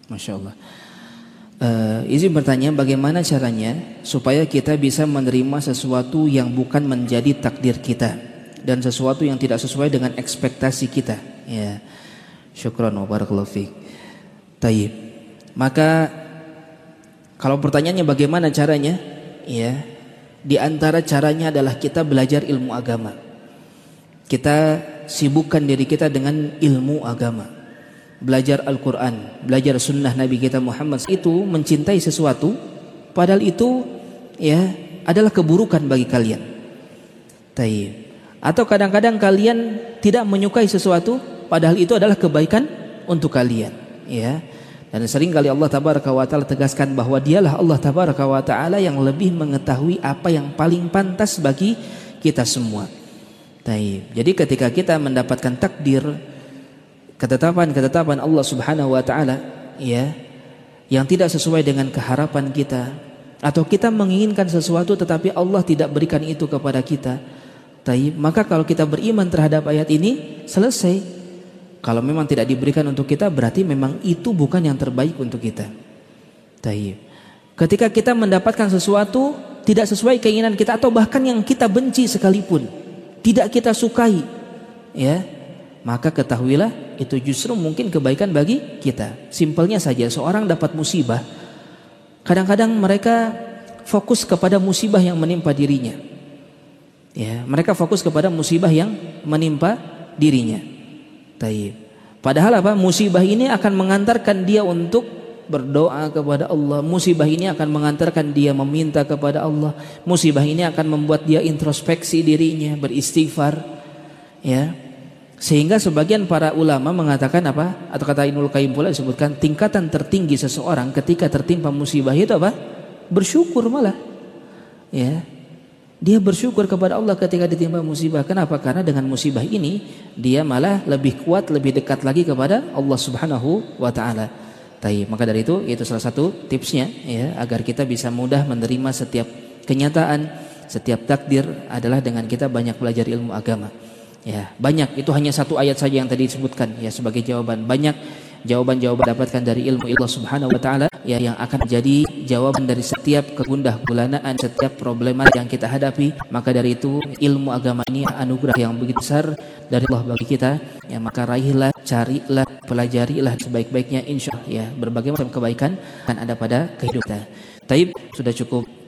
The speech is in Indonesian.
Masya Allah. Izin bertanya, bagaimana caranya supaya kita bisa menerima sesuatu yang bukan menjadi takdir kita dan sesuatu yang tidak sesuai dengan ekspektasi kita? Ya, syukran wa barakallahu fiik. Tayyib. Maka kalau pertanyaannya bagaimana caranya? Ya, di antara caranya adalah kita belajar ilmu agama. Kita sibukkan diri kita dengan ilmu agama. Belajar Al-Quran, belajar sunnah Nabi kita Muhammad. Itu mencintai sesuatu padahal itu ya adalah keburukan bagi kalian. Tayyib. Atau kadang-kadang kalian tidak menyukai sesuatu padahal itu adalah kebaikan untuk kalian, ya. Dan sering kali Allah Tabaraka wa Ta'ala tegaskan bahwa dialah Allah Tabaraka wa Ta'ala yang lebih mengetahui apa yang paling pantas bagi kita semua. Tayyib. Jadi ketika kita mendapatkan takdir, ketetapan Allah Subhanahu wa Ta'ala, ya, yang tidak sesuai dengan keharapan kita, atau kita menginginkan sesuatu tetapi Allah tidak berikan itu kepada kita, taib, maka kalau kita beriman terhadap ayat ini, selesai. Kalau memang tidak diberikan untuk kita, berarti memang itu bukan yang terbaik untuk kita. Taib. Ketika kita mendapatkan sesuatu tidak sesuai keinginan kita, atau bahkan yang kita benci sekalipun, tidak kita sukai, ya, maka ketahuilah itu justru mungkin kebaikan bagi kita. Simpelnya saja, seorang dapat musibah, kadang-kadang mereka fokus kepada musibah yang menimpa dirinya. Ya, mereka fokus kepada musibah yang menimpa dirinya. Taib. Padahal apa? Musibah ini akan mengantarkan dia untuk berdoa kepada Allah. Musibah ini akan mengantarkan dia meminta kepada Allah. Musibah ini akan membuat dia introspeksi dirinya, beristighfar. Ya. Sehingga sebagian para ulama mengatakan apa? Atau kata Ibnul Qayyim pula disebutkan, tingkatan tertinggi seseorang ketika tertimpa musibah itu apa? Bersyukur malah. Ya. Dia bersyukur kepada Allah ketika ditimpa musibah. Kenapa? Karena dengan musibah ini dia malah lebih kuat, lebih dekat lagi kepada Allah Subhanahu wa Ta'ala. Maka dari itu salah satu tipsnya, ya, agar kita bisa mudah menerima setiap kenyataan, setiap takdir adalah dengan kita banyak belajar ilmu agama. Ya, banyak, itu hanya satu ayat saja yang tadi disebutkan, ya, sebagai jawaban. Banyak jawaban-jawaban dapatkan dari ilmu Allah Subhanahu wa Ta'ala, ya, yang akan menjadi jawaban dari setiap kegundah gulanaan, setiap problema yang kita hadapi. Maka dari itu ilmu agama ini anugerah yang begitu besar dari Allah bagi kita, ya. Maka raihlah, carilah, pelajarilah sebaik-baiknya, insya Allah, ya, berbagai macam kebaikan akan ada pada kehidupan kita. Taib, sudah cukup